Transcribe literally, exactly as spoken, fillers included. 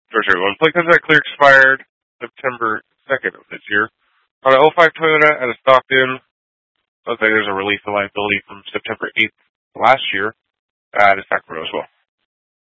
For sure. Well, plate comes out clear expired September second of this year. On an oh five Toyota at a Stockton, looks like there's a release of liability from September eighth last year at a Sacramento as well.